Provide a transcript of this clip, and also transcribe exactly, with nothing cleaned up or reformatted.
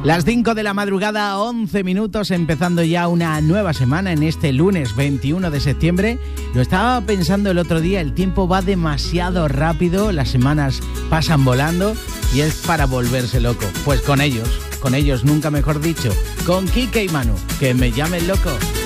Las cinco de la madrugada, once minutos, empezando ya una nueva semana en este lunes veintiuno de septiembre. Lo estaba pensando el otro día, el tiempo va demasiado rápido, las semanas pasan volando y es para volverse loco. Pues con ellos, con ellos nunca mejor dicho, con Quique y Manu, que me llamen loco.